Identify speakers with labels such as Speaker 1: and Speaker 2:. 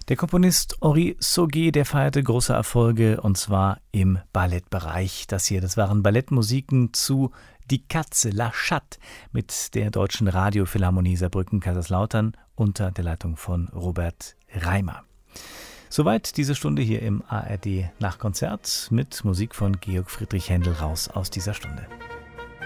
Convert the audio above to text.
Speaker 1: Der Komponist Henri Sauguet, der feierte große Erfolge und zwar im Ballettbereich. Das waren Ballettmusiken zu Die Katze, La Chatte mit der Deutschen Radiophilharmonie Saarbrücken-Kaiserslautern unter der Leitung von Robert Reimer. Soweit diese Stunde hier im ARD Nachkonzert mit Musik von Georg Friedrich Händel raus aus dieser Stunde.